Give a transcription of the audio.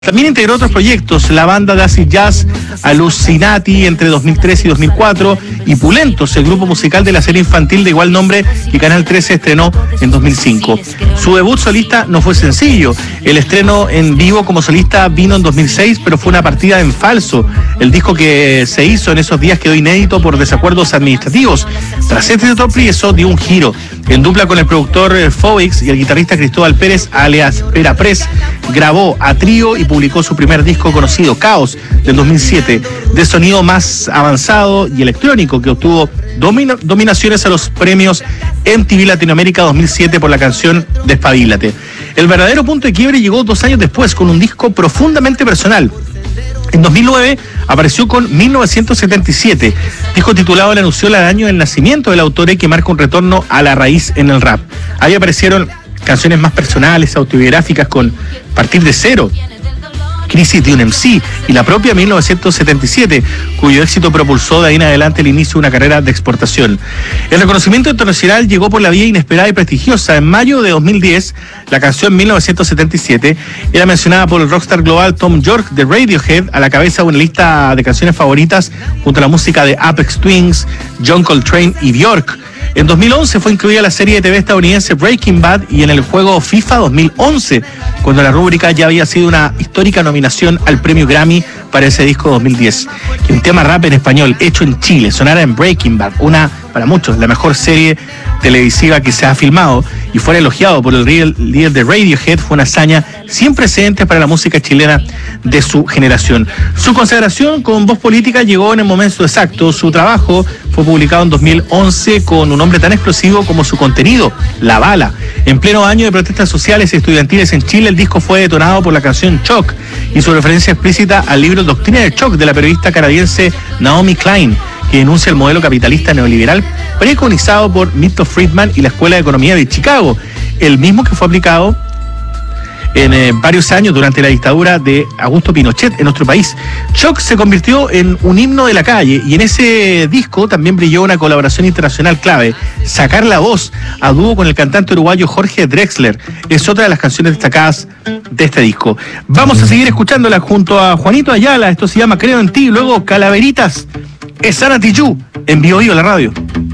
También integró otros proyectos, la banda de acid jazz Alucinati entre 2003 y 2004 y Pulentos, el grupo musical de la serie infantil de igual nombre que Canal 13 estrenó en 2005. Su debut solista no fue sencillo, el estreno en vivo como solista vino en 2006, pero fue una partida en falso. El disco que se hizo en esos días quedó inédito por desacuerdos administrativos. Tras este tropiezo dio un giro. En dupla con el productor Fobix y el guitarrista Cristóbal Pérez, alias Pera Press, grabó a trío y publicó su primer disco conocido, Caos, del 2007, de sonido más avanzado y electrónico, que obtuvo dominaciones a los premios MTV Latinoamérica 2007 por la canción Despabilate. El verdadero punto de quiebre llegó 2 años después con un disco profundamente personal. En 2009 apareció con 1977, disco titulado La Nuciola del año del nacimiento del autor y que marca un retorno a la raíz en el rap. Ahí aparecieron canciones más personales, autobiográficas con Partir de Cero, Crisis de un MC y la propia 1977, cuyo éxito propulsó de ahí en adelante el inicio de una carrera de exportación. El reconocimiento internacional llegó por la vía inesperada y prestigiosa. En mayo de 2010, la canción 1977 era mencionada por el rockstar global Tom York de Radiohead a la cabeza de una lista de canciones favoritas junto a la música de Aphex Twin, John Coltrane y Björk. En 2011 fue incluida la serie de TV estadounidense Breaking Bad y en el juego FIFA 2011, cuando la rúbrica ya había sido una histórica nominación al premio Grammy para ese disco 2010. Que un tema rap en español hecho en Chile sonara en Breaking Bad, una, para muchos, la mejor serie televisiva que se ha filmado, y fuera elogiado por el líder de Radiohead, fue una hazaña sin precedentes para la música chilena de su generación. Su consagración con voz política llegó en el momento exacto. Su trabajo fue publicado en 2011 con un nombre tan explosivo como su contenido, La Bala. En pleno año de protestas sociales y estudiantiles en Chile, el disco fue detonado por la canción Shock y su referencia explícita al libro Doctrina del Shock de la periodista canadiense Naomi Klein, que denuncia el modelo capitalista neoliberal preconizado por Milton Friedman y la Escuela de Economía de Chicago, el mismo que fue aplicado en varios años durante la dictadura de Augusto Pinochet en nuestro país. Shock se convirtió en un himno de la calle y en ese disco también brilló una colaboración internacional clave, Sacar la Voz, a dúo con el cantante uruguayo Jorge Drexler. Es otra de las canciones destacadas de este disco. Vamos a seguir escuchándola junto a Juanito Ayala. Esto se llama Creo en Ti, luego Calaveritas, es Sanatiyu en Bio Bio, la radio.